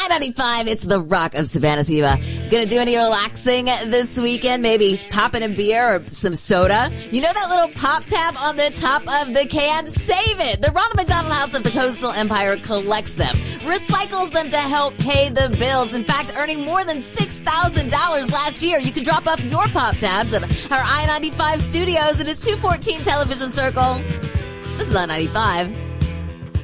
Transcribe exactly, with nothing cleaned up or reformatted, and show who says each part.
Speaker 1: ninety-five, it's the Rock of Savannah. Siva. Gonna do any relaxing this weekend? Maybe popping a beer or some soda? You know that little pop tab on the top of the can? Save it! The Ronald McDonald House of the Coastal Empire collects them, recycles them to help pay the bills. In fact, earning more than six thousand dollars last year. You can drop off your pop tabs at our I ninety-five studios. It is two fourteen Television Circle. This is I ninety-five.